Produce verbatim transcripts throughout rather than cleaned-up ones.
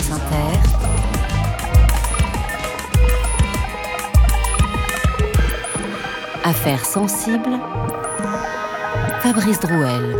France Inter, Affaires sensibles, Fabrice Drouel.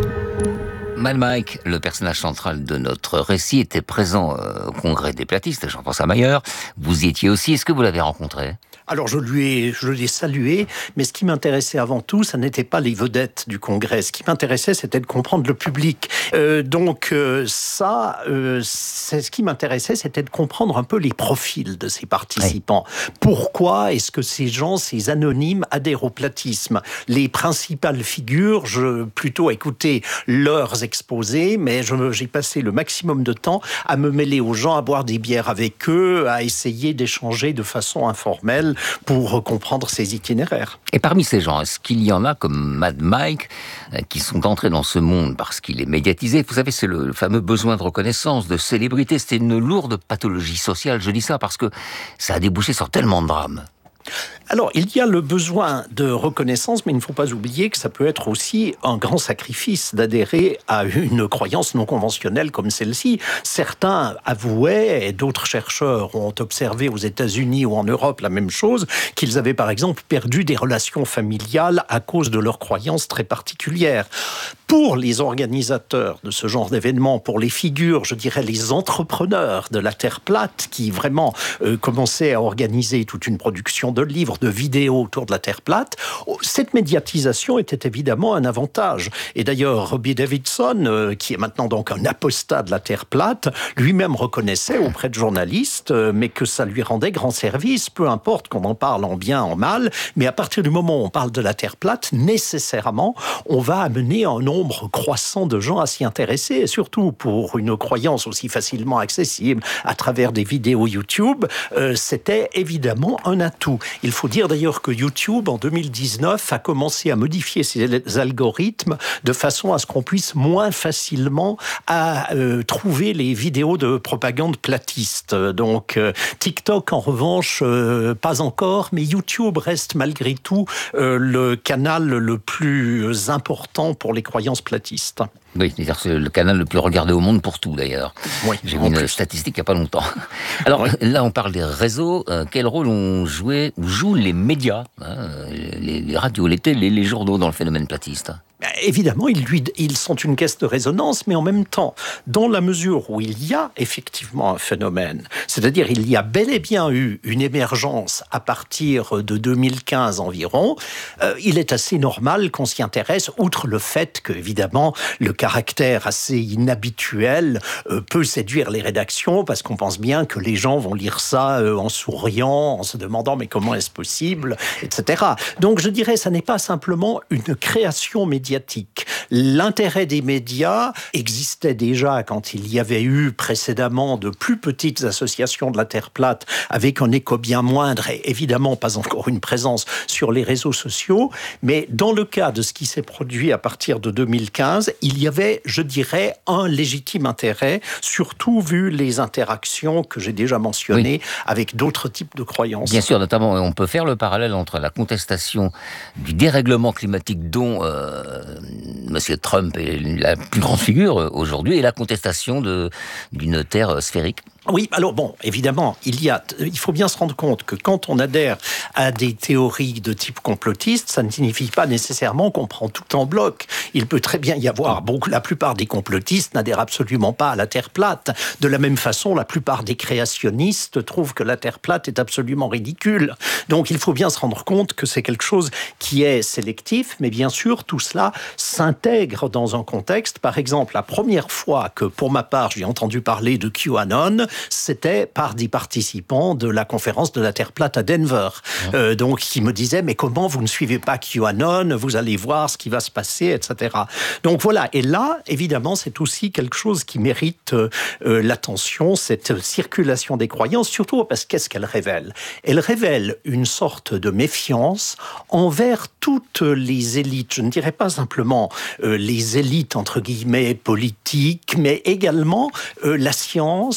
Mad Mike, le personnage central de notre récit, était présent euh, au congrès des platistes, j'en pense à Mayer. Vous y étiez aussi, est-ce que vous l'avez rencontré ? Alors je lui ai, je l'ai salué, mais ce qui m'intéressait avant tout, ça n'était pas les vedettes du congrès. Ce qui m'intéressait, c'était de comprendre le public. Euh, donc euh, ça, euh, c'est ce qui m'intéressait, c'était de comprendre un peu les profils de ces participants. Oui. Pourquoi est-ce que ces gens, ces anonymes, adhèrent au platisme ? Les principales figures, je plutôt écouter leurs exposés, mais je, j'ai passé le maximum de temps à me mêler aux gens, à boire des bières avec eux, à essayer d'échanger de façon informelle pour comprendre ces itinéraires. Et parmi ces gens, est-ce qu'il y en a comme Mad Mike qui sont entrés dans ce monde parce qu'il est médiatisé ? Vous savez, c'est le fameux besoin de reconnaissance, de célébrité. C'était une lourde pathologie sociale. Je dis ça parce que ça a débouché sur tellement de drames. Alors, il y a le besoin de reconnaissance, mais il ne faut pas oublier que ça peut être aussi un grand sacrifice d'adhérer à une croyance non conventionnelle comme celle-ci. Certains avouaient, et d'autres chercheurs ont observé aux États-Unis ou en Europe la même chose, qu'ils avaient par exemple perdu des relations familiales à cause de leurs croyances très particulières. Pour les organisateurs de ce genre d'événements, pour les figures, je dirais les entrepreneurs de la Terre plate, qui vraiment euh, commençaient à organiser toute une production de livres, de vidéos autour de la Terre plate, cette médiatisation était évidemment un avantage. Et d'ailleurs, Robbie Davidson, euh, qui est maintenant donc un apostat de la Terre plate, lui-même reconnaissait auprès de journalistes, euh, mais que ça lui rendait grand service, peu importe qu'on en parle en bien, en mal, mais à partir du moment où on parle de la Terre plate, nécessairement, on va amener un nombre croissant de gens à s'y intéresser, et surtout pour une croyance aussi facilement accessible à travers des vidéos YouTube, euh, c'était évidemment un atout. Il faut dire d'ailleurs que YouTube, en deux mille dix-neuf, a commencé à modifier ses algorithmes de façon à ce qu'on puisse moins facilement à, euh, trouver les vidéos de propagande platiste. Donc euh, TikTok, en revanche, euh, pas encore, mais YouTube reste malgré tout euh, le canal le plus important pour les croyances platistes. Oui, c'est-à-dire c'est le canal le plus regardé au monde pour tout, d'ailleurs. Oui, j'ai vu une plus. statistique il n'y a pas longtemps. Alors oui. Là, on parle des réseaux. Euh, quel rôle ont joué ou jouent les médias, hein, les, les radios, les télés, les journaux dans le phénomène platiste ? Évidemment, ils, lui, ils sont une caisse de résonance, mais en même temps, dans la mesure où il y a effectivement un phénomène, c'est-à-dire il y a bel et bien eu une émergence à partir de deux mille quinze environ, euh, il est assez normal qu'on s'y intéresse, outre le fait que, évidemment, le caractère assez inhabituel euh, peut séduire les rédactions, parce qu'on pense bien que les gens vont lire ça euh, en souriant, en se demandant mais comment est-ce possible, et cetera. Donc je dirais, ça n'est pas simplement une création médiatique. L'intérêt des médias existait déjà quand il y avait eu précédemment de plus petites associations de la Terre plate avec un écho bien moindre et évidemment pas encore une présence sur les réseaux sociaux. Mais dans le cas de ce qui s'est produit à partir de deux mille quinze, il y avait, je dirais, un légitime intérêt, surtout vu les interactions que j'ai déjà mentionnées oui. avec d'autres types de croyances. Bien sûr, notamment, on peut faire le parallèle entre la contestation du dérèglement climatique dont euh, Monsieur Trump est la plus grande figure aujourd'hui, et la contestation de, d'une Terre sphérique. Oui, alors bon, évidemment, il y a, il faut bien se rendre compte que quand on adhère à des théories de type complotiste, ça ne signifie pas nécessairement qu'on prend tout en bloc. Il peut très bien y avoir, beaucoup, la plupart des complotistes n'adhèrent absolument pas à la Terre plate. De la même façon, la plupart des créationnistes trouvent que la Terre plate est absolument ridicule. Donc il faut bien se rendre compte que c'est quelque chose qui est sélectif, mais bien sûr, tout cela s'intègre dans un contexte. Par exemple, la première fois que, pour ma part, j'ai entendu parler de QAnon, c'était par des participants de la conférence de la Terre plate à Denver. Mmh. Euh, donc, qui me disaient, mais comment vous ne suivez pas QAnon ? Vous allez voir ce qui va se passer, et cetera. Donc voilà, et là, évidemment, c'est aussi quelque chose qui mérite euh, l'attention, cette circulation des croyances, surtout parce qu'est-ce qu'elle révèle ? Elle révèle une sorte de méfiance envers toutes les élites, je ne dirais pas simplement euh, les élites, entre guillemets, politiques, mais également euh, la science, euh,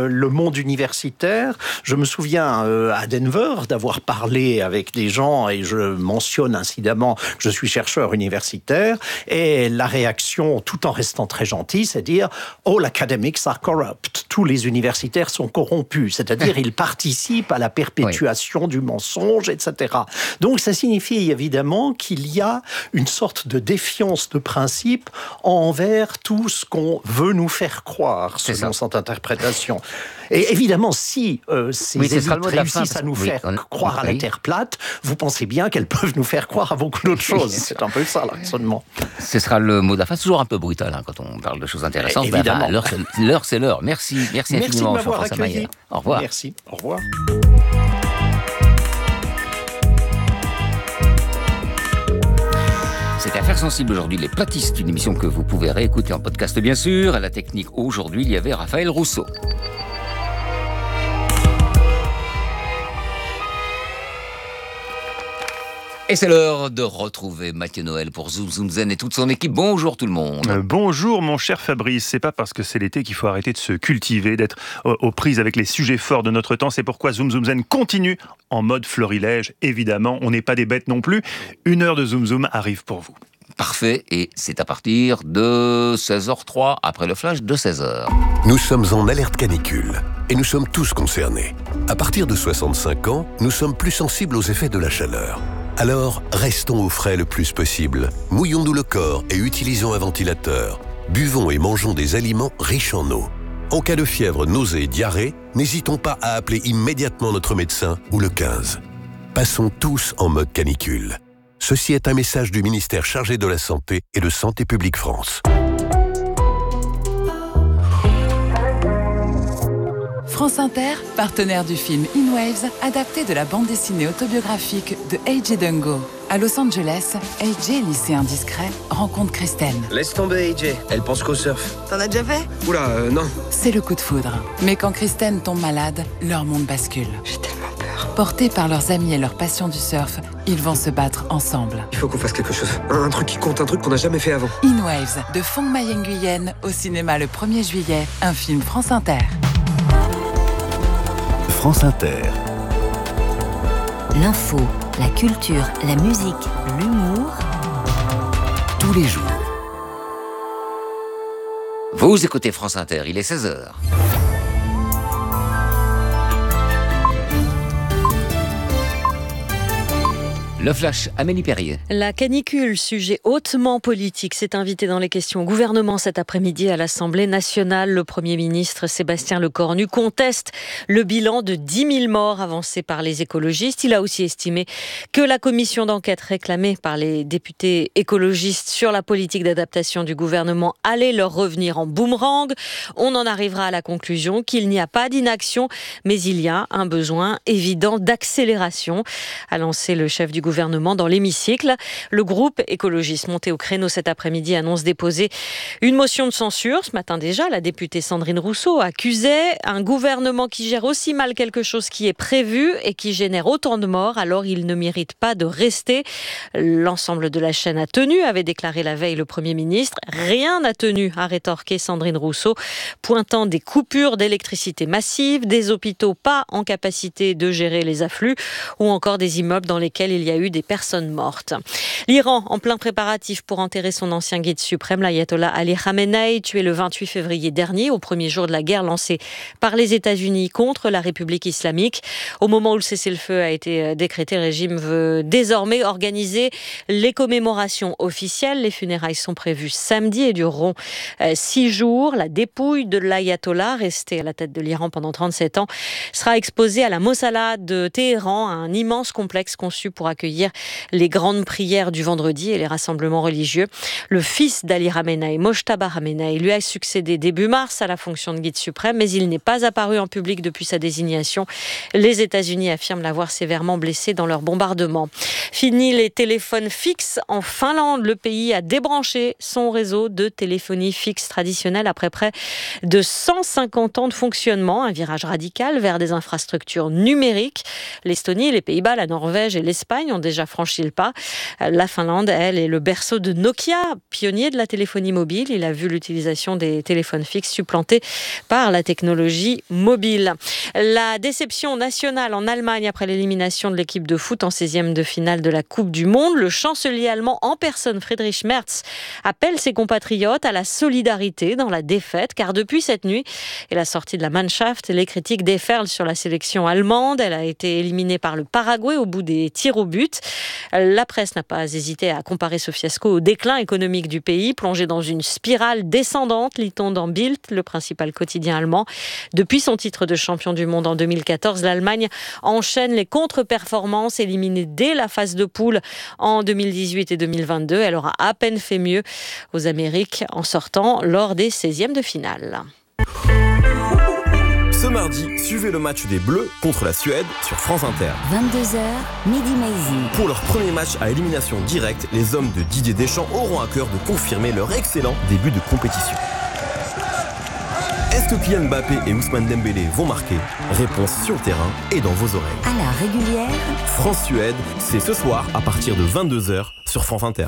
euh, le monde universitaire. Je me souviens euh, à Denver d'avoir parlé avec des gens, et je mentionne incidemment que je suis chercheur universitaire, et la réaction, tout en restant très gentille, c'est de dire « All academics are corrupt ». Tous les universitaires sont corrompus, c'est-à-dire ils participent à la perpétuation oui. du mensonge, et cetera. Donc ça signifie évidemment qu'il y a une sorte de défiance de principe envers tout ce qu'on veut nous faire croire, selon cette interprétation. Et évidemment, si euh, ces oui, élites réussissent à nous oui, faire on... croire oui. à la Terre plate, vous pensez bien qu'elles peuvent nous faire croire à beaucoup d'autres choses. C'est un peu ça, le raisonnement. Ce sera le mot de la fin. C'est toujours un peu brutal hein, quand on parle de choses intéressantes. Eh, évidemment. Ben, enfin, l'heure, c'est, l'heure, c'est l'heure. Merci, merci, merci infiniment, Jean-François Mayer. Au revoir. Merci. Au revoir. C'est Affaires sensibles aujourd'hui, les platistes, une émission que vous pouvez réécouter en podcast bien sûr. À la technique aujourd'hui, il y avait Raphaël Rousseau. Et c'est l'heure de retrouver Mathieu Noël pour Zoom Zoom Zen et toute son équipe. Bonjour tout le monde. Euh, bonjour mon cher Fabrice. C'est pas parce que c'est l'été qu'il faut arrêter de se cultiver, d'être aux, aux prises avec les sujets forts de notre temps. C'est pourquoi Zoom Zoom Zen continue en mode florilège. Évidemment, on n'est pas des bêtes non plus. Une heure de Zoom Zoom arrive pour vous. Parfait, et c'est à partir de seize heures zéro trois, après le flash de seize heures. Nous sommes en alerte canicule, et nous sommes tous concernés. À partir de soixante-cinq ans, nous sommes plus sensibles aux effets de la chaleur. Alors, restons au frais le plus possible. Mouillons-nous le corps et utilisons un ventilateur. Buvons et mangeons des aliments riches en eau. En cas de fièvre, nausée et diarrhée, n'hésitons pas à appeler immédiatement notre médecin ou le quinze. Passons tous en mode canicule. Ceci est un message du ministère chargé de la Santé et de Santé publique France. France Inter, partenaire du film In Waves, adapté de la bande dessinée autobiographique de A J Dungo. À Los Angeles, A J, lycéen discret, rencontre Kristen. Laisse tomber A J, elle pense qu'au surf. T'en as déjà fait ? Oula, euh, non. C'est le coup de foudre. Mais quand Kristen tombe malade, leur monde bascule. J'ai tellement peur. Portés par leurs amis et leur passion du surf, ils vont se battre ensemble. Il faut qu'on fasse quelque chose. Un, un truc qui compte, un truc qu'on n'a jamais fait avant. In Waves, de Phong Mai Nguyen, au cinéma le premier juillet, un film France Inter. France Inter. L'info, la culture, la musique, l'humour. Tous les jours. Vous écoutez France Inter, il est seize heures. Le flash, Amélie Perrier. La canicule, sujet hautement politique, s'est invité dans les questions au gouvernement cet après-midi à l'Assemblée nationale. Le Premier ministre Sébastien Lecornu conteste le bilan de dix mille morts avancé par les écologistes. Il a aussi estimé que la commission d'enquête réclamée par les députés écologistes sur la politique d'adaptation du gouvernement allait leur revenir en boomerang. On en arrivera à la conclusion qu'il n'y a pas d'inaction, mais il y a un besoin évident d'accélération, a lancé le chef du gouvernement. gouvernement dans l'hémicycle. Le groupe écologiste monté au créneau cet après-midi annonce déposer une motion de censure. Ce matin déjà, la députée Sandrine Rousseau accusait un gouvernement qui gère aussi mal quelque chose qui est prévu et qui génère autant de morts, alors il ne mérite pas de rester. L'ensemble de la chaîne a tenu, avait déclaré la veille le Premier ministre. Rien n'a tenu, a rétorqué Sandrine Rousseau, pointant des coupures d'électricité massives, des hôpitaux pas en capacité de gérer les afflux ou encore des immeubles dans lesquels il y a eu des personnes mortes. L'Iran, en plein préparatif pour enterrer son ancien guide suprême, l'ayatollah Ali Khamenei, tué le vingt-huit février dernier, au premier jour de la guerre lancée par les États-Unis contre la République islamique. Au moment où le cessez-le-feu a été décrété, le régime veut désormais organiser les commémorations officielles. Les funérailles sont prévues samedi et dureront six jours. La dépouille de l'ayatollah, resté à la tête de l'Iran pendant trente-sept ans, sera exposée à la Mosala de Téhéran, un immense complexe conçu pour accueillir les grandes prières du vendredi et les rassemblements religieux. Le fils d'Ali Khamenei, Mojtaba Khamenei, lui a succédé début mars à la fonction de guide suprême, mais il n'est pas apparu en public depuis sa désignation. Les États-Unis affirment l'avoir sévèrement blessé dans leur bombardement. Fini les téléphones fixes en Finlande. Le pays a débranché son réseau de téléphonie fixe traditionnelle après près de cent cinquante ans de fonctionnement. Un virage radical vers des infrastructures numériques. L'Estonie, les Pays-Bas, la Norvège et l'Espagne ont déjà franchi le pas. La Finlande, elle, est le berceau de Nokia, pionnier de la téléphonie mobile. Il a vu l'utilisation des téléphones fixes supplantée par la technologie mobile. La déception nationale en Allemagne après l'élimination de l'équipe de foot en seizième de finale de la Coupe du Monde. Le chancelier allemand en personne, Friedrich Merz, appelle ses compatriotes à la solidarité dans la défaite, car depuis cette nuit et la sortie de la Mannschaft, les critiques déferlent sur la sélection allemande. Elle a été éliminée par le Paraguay au bout des tirs au but. La presse n'a pas hésité à comparer ce fiasco au déclin économique du pays, plongé dans une spirale descendante, lit-on dans Bild, le principal quotidien allemand. Depuis son titre de champion du monde en deux mille quatorze, l'Allemagne enchaîne les contre-performances, éliminée dès la phase de poule en deux mille dix-huit et deux mille vingt-deux. Elle aura à peine fait mieux aux Amériques en sortant lors des seizièmes de finale. Ce mardi, suivez le match des Bleus contre la Suède sur France Inter. vingt-deux heures, Midi Maizy. Pour leur premier match à élimination directe, les hommes de Didier Deschamps auront à cœur de confirmer leur excellent début de compétition. Est-ce que Kylian Mbappé et Ousmane Dembélé vont marquer? Réponse sur le terrain et dans vos oreilles. À la régulière, France-Suède, c'est ce soir à partir de vingt-deux heures sur France Inter.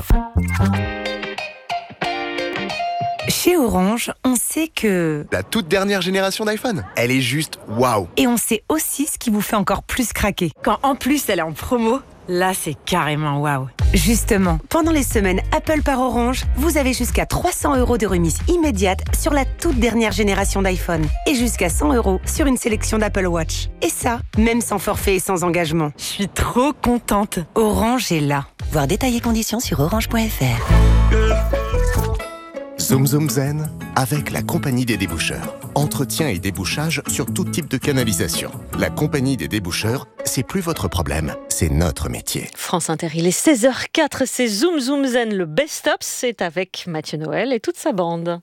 Chez Orange, on sait que... La toute dernière génération d'iPhone, elle est juste waouh. Et on sait aussi ce qui vous fait encore plus craquer. Quand en plus elle est en promo, là c'est carrément waouh. Justement, pendant les semaines Apple par Orange, vous avez jusqu'à trois cents euros de remise immédiate sur la toute dernière génération d'iPhone. Et jusqu'à cent euros sur une sélection d'Apple Watch. Et ça, même sans forfait et sans engagement. Je suis trop contente. Orange est là. voir détails et conditions sur orange point f r. Zoom Zoom Zen avec la Compagnie des déboucheurs. Entretien et débouchage sur tout type de canalisation. La Compagnie des déboucheurs, c'est plus votre problème, c'est notre métier. France Inter, il est seize heures quatre, c'est Zoom Zoom Zen, le best-of, c'est avec Mathieu Noël et toute sa bande.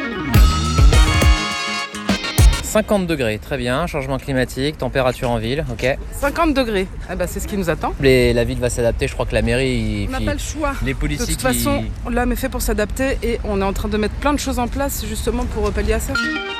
cinquante degrés, très bien, changement climatique, température en ville, ok. cinquante degrés, ah bah c'est ce qui nous attend. Les, la ville va s'adapter, je crois que la mairie... On n'a pas le choix. Les policiers de toute qui... façon, l'homme est fait pour s'adapter et on est en train de mettre plein de choses en place justement pour pallier à ça.